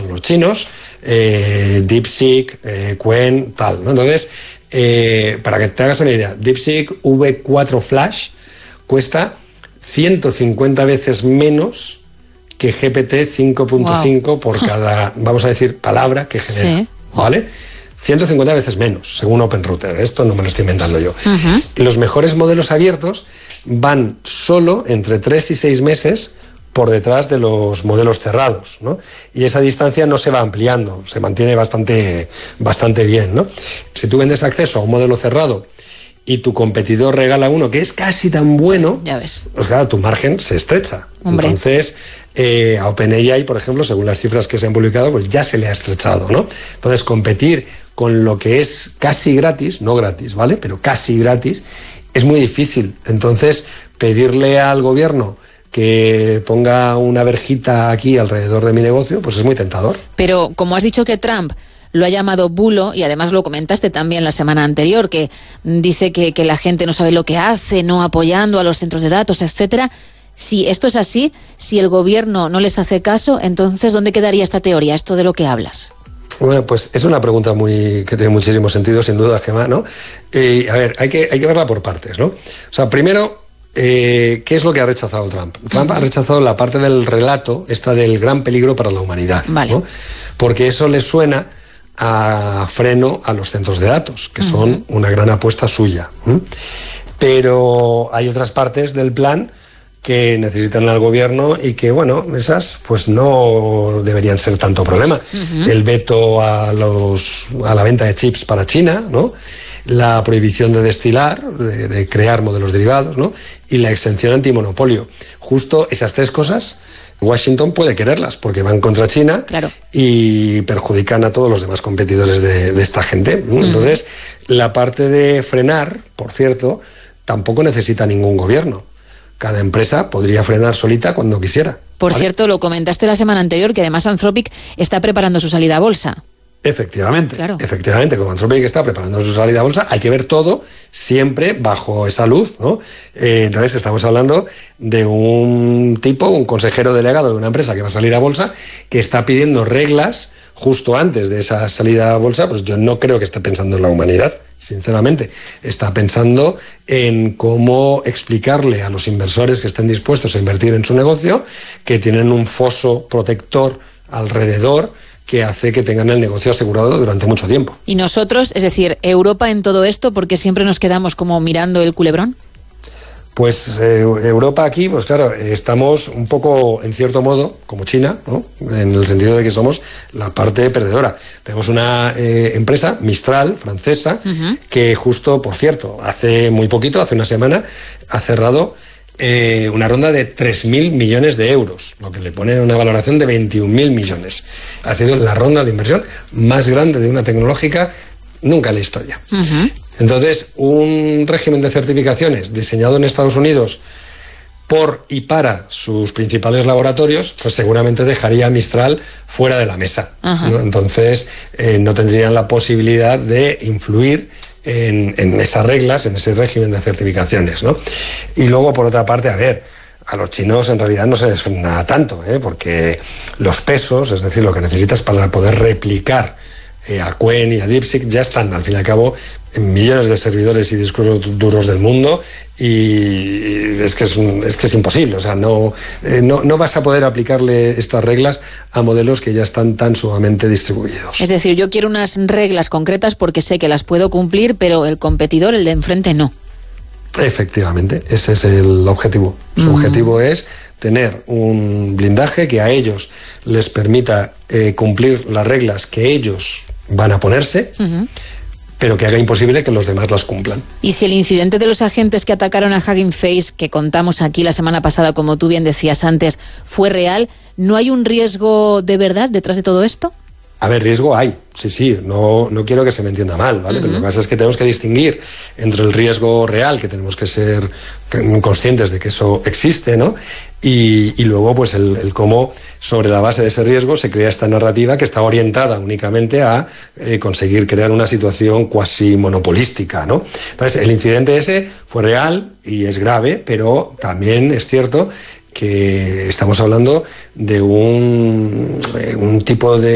son los chinos, DeepSeek, Qwen, tal, ¿no? Entonces, para que te hagas una idea, DeepSeek V4 Flash cuesta 150 veces menos que GPT 5.5 por cada, vamos a decir, palabra que genera, sí. ¿Vale? 150 veces menos, según OpenRouter. Esto no me lo estoy inventando yo. Los mejores modelos abiertos van solo entre 3 y 6 meses por detrás de los modelos cerrados, ¿no? Y esa distancia no se va ampliando, se mantiene bastante bien, ¿no? Si tú vendes acceso a un modelo cerrado y tu competidor regala uno que es casi tan bueno, ya ves, pues claro, tu margen se estrecha. Hombre. Entonces, a OpenAI, por ejemplo, según las cifras que se han publicado, pues ya se le ha estrechado, ¿no? Entonces, competir con lo que es casi gratis, no gratis, ¿vale? Pero casi gratis, es muy difícil. Entonces, pedirle al gobierno que ponga una verjita aquí alrededor de mi negocio, pues es muy tentador. Pero como has dicho que Trump lo ha llamado bulo, y además lo comentaste también la semana anterior, que dice que la gente no sabe lo que hace, no apoyando a los centros de datos, etcétera. Si esto es así, si el gobierno no les hace caso, entonces ¿dónde quedaría esta teoría, esto de lo que hablas? Bueno, pues es una pregunta que tiene muchísimo sentido, sin duda, Gemma, ¿no? A ver, hay que verla por partes, ¿no? O sea, primero, ¿qué es lo que ha rechazado Trump? Trump ha rechazado la parte del relato, esta del gran peligro para la humanidad, vale, ¿no? Porque eso le suena a freno a los centros de datos, que son una gran apuesta suya. Pero hay otras partes del plan que necesitan al gobierno y que, bueno, esas pues no deberían ser tanto problema. El veto a la venta de chips para China, ¿no? La prohibición de destilar, de crear modelos derivados, ¿no? Y la exención antimonopolio. Justo esas tres cosas, Washington puede quererlas porque van contra China, claro, y perjudican a todos los demás competidores de esta gente. Entonces, la parte de frenar, por cierto, tampoco necesita ningún gobierno. Cada empresa podría frenar solita cuando quisiera. Por cierto, lo comentaste la semana anterior, que además Anthropic está preparando su salida a bolsa. Efectivamente, claro, efectivamente, como Anthropic está preparando su salida a bolsa, hay que ver todo siempre bajo esa luz, ¿no? Entonces estamos hablando de un tipo, un consejero delegado de una empresa que va a salir a bolsa, que está pidiendo reglas justo antes de esa salida a bolsa. Pues yo no creo que esté pensando en la humanidad, sinceramente. Está pensando en cómo explicarle a los inversores que estén dispuestos a invertir en su negocio que tienen un foso protector alrededor que hace que tengan el negocio asegurado durante mucho tiempo. ¿Y nosotros, es decir, Europa en todo esto, porque siempre nos quedamos como mirando el culebrón? Pues Europa aquí, pues claro, estamos un poco, en cierto modo, como China, ¿no? En el sentido de que somos la parte perdedora. Tenemos una empresa, Mistral, francesa, que justo, por cierto, hace muy poquito, hace una semana, ha cerrado una ronda de 3.000 millones de euros, lo que le pone una valoración de 21.000 millones. Ha sido la ronda de inversión más grande de una tecnológica nunca en la historia. Entonces, un régimen de certificaciones diseñado en Estados Unidos por y para sus principales laboratorios, pues seguramente dejaría a Mistral fuera de la mesa, ¿no? Entonces, no tendrían la posibilidad de influir en esas reglas, en ese régimen de certificaciones, ¿no? Y luego, por otra parte, a ver, a los chinos en realidad no se les frena tanto, porque los pesos, es decir, lo que necesitas para poder replicar a Qwen y a DeepSeek, ya están, al fin y al cabo, en millones de servidores y discos duros del mundo, y es que es imposible. O sea, no vas a poder aplicarle estas reglas a modelos que ya están tan sumamente distribuidos. Es decir, yo quiero unas reglas concretas porque sé que las puedo cumplir, pero el competidor, el de enfrente, no. Efectivamente, ese es el objetivo. Su objetivo es tener un blindaje que a ellos les permita cumplir las reglas que ellos van a ponerse, pero que haga imposible que los demás las cumplan. Y si el incidente de los agentes que atacaron a Hugging Face, que contamos aquí la semana pasada, como tú bien decías antes, fue real, ¿no hay un riesgo de verdad detrás de todo esto? A ver, riesgo hay, sí, no quiero que se me entienda mal, ¿vale? Pero lo que pasa es que tenemos que distinguir entre el riesgo real, que tenemos que ser conscientes de que eso existe, ¿no? Y luego, pues, el cómo, sobre la base de ese riesgo, se crea esta narrativa que está orientada únicamente a conseguir crear una situación cuasi monopolística, ¿no? Entonces, el incidente ese fue real y es grave, pero también es cierto que estamos hablando de un tipo de